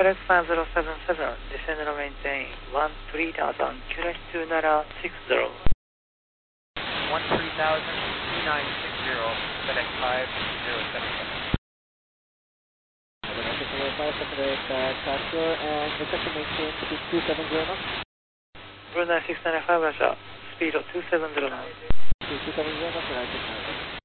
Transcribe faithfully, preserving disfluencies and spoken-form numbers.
FedEx five zero seven seven, descend and maintain one three thousand, Q N H two nine six zero. one three thousand, two nine six zero, FedEx five zero seven seven. FedEx Castor and detect and maintain speed two seven zero knots. Brunei six nine five, Russia, speed of two seven zero knots. two seven zero knots, United States.